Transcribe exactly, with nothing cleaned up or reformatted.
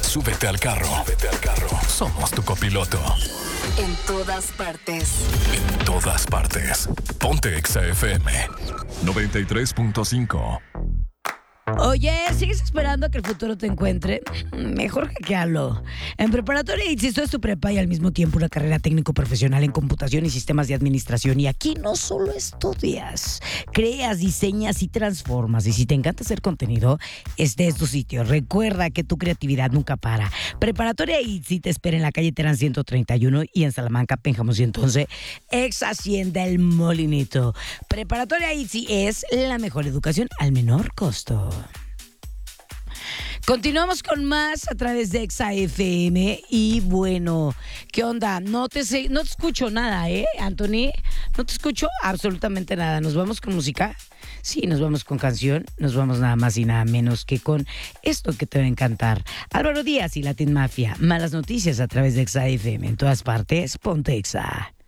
Súbete al carro. Súbete al carro. Somos tu copiloto. En todas partes. En todas partes. Ponte Exa F M noventa y tres punto cinco. Oye, ¿sigues esperando a que el futuro te encuentre? Mejor hackealo. En Preparatoria ITZY esto es tu prepa y al mismo tiempo una carrera técnico-profesional en computación y sistemas de administración. Y aquí no solo estudias, creas, diseñas y transformas. Y si te encanta hacer contenido, este es tu sitio. Recuerda que tu creatividad nunca para. Preparatoria ITZY te espera en la calle Terán ciento treinta y uno y en Salamanca, Pénjamo ciento once, ex Hacienda El Molinito. Preparatoria ITZY es la mejor educación al menor costo. Continuamos con más a través de Exa F M y bueno, ¿qué onda? No te sé, no te escucho nada, ¿eh, Anthony? No te escucho absolutamente nada. ¿Nos vamos con música? Sí, nos vamos con canción. Nos vamos nada más y nada menos que con esto que te va a encantar. Álvaro Díaz y Latin Mafia. Malas noticias a través de Exa F M. En todas partes, ponte Exa.